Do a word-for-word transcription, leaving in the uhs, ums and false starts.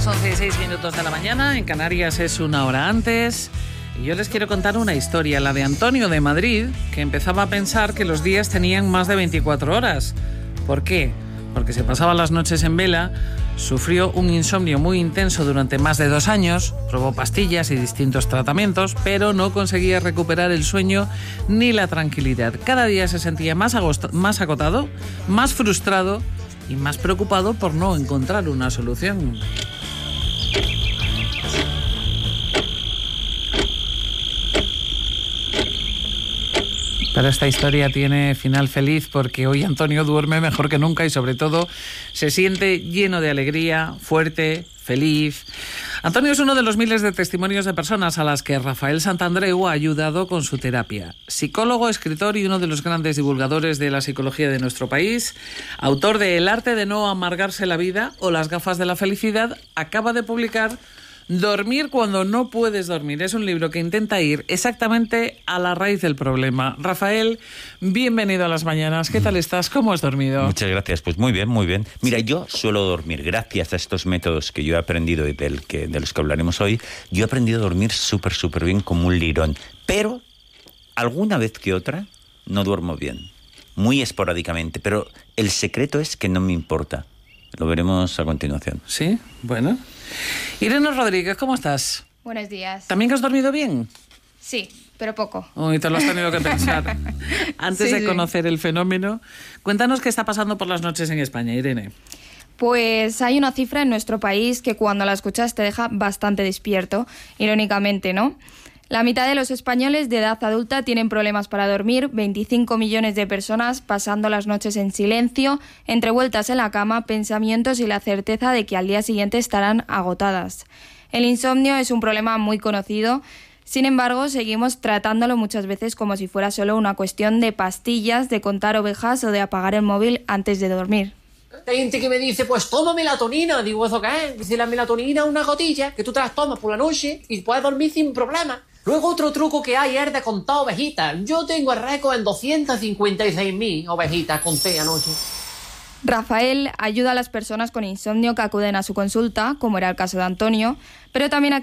once y seis minutos de la mañana, en Canarias es una hora antes. Y yo les quiero contar una historia, la de Antonio de Madrid, que empezaba a pensar que los días tenían más de veinticuatro horas. ¿Por qué? Porque se pasaba las noches en vela, sufrió un insomnio muy intenso durante más de dos años, probó pastillas y distintos tratamientos, pero no conseguía recuperar el sueño ni la tranquilidad. Cada día se sentía más, agost- más agotado, más frustrado y más preocupado por no encontrar una solución. Pero esta historia tiene final feliz porque hoy Antonio duerme mejor que nunca y sobre todo se siente lleno de alegría, fuerte, feliz. Antonio es uno de los miles de testimonios de personas a las que Rafael Santandreu ha ayudado con su terapia. Psicólogo, escritor y uno de los grandes divulgadores de la psicología de nuestro país, autor de El arte de no amargarse la vida o Las gafas de la felicidad, acaba de publicar Dormir cuando no puedes dormir. Es un libro que intenta ir exactamente a la raíz del problema. Rafael, bienvenido a Las Mañanas. ¿Qué tal estás? ¿Cómo has dormido? Muchas gracias. Pues muy bien, muy bien. Mira, yo suelo dormir, gracias a estos métodos que yo he aprendido y del que, de los que hablaremos hoy, yo he aprendido a dormir súper, súper bien como un lirón. Pero alguna vez que otra no duermo bien. Muy esporádicamente. Pero el secreto es que no me importa. Lo veremos a continuación. Sí, bueno. Irene Rodríguez, ¿cómo estás? Buenos días. ¿También que has dormido bien? Sí, pero poco. Uy, te lo has tenido que pensar. Antes sí, de sí. conocer el fenómeno, cuéntanos qué está pasando por las noches en España, Irene. Pues hay una cifra en nuestro país que cuando la escuchas te deja bastante despierto, irónicamente, ¿no? La mitad de los españoles de edad adulta tienen problemas para dormir, veinticinco millones de personas pasando las noches en silencio, entre vueltas en la cama, pensamientos y la certeza de que al día siguiente estarán agotadas. El insomnio es un problema muy conocido, sin embargo, seguimos tratándolo muchas veces como si fuera solo una cuestión de pastillas, de contar ovejas o de apagar el móvil antes de dormir. Hay gente que me dice, pues toma melatonina. Digo, ¿eso qué es? Dice, la melatonina es una gotilla que tú te las tomas por la noche y puedes dormir sin problema. Luego otro truco que hay es de contar ovejitas. Yo tengo el récord en doscientas cincuenta y seis mil ovejitas, conté anoche. Rafael ayuda a las personas con insomnio que acuden a su consulta, como era el caso de Antonio, pero también a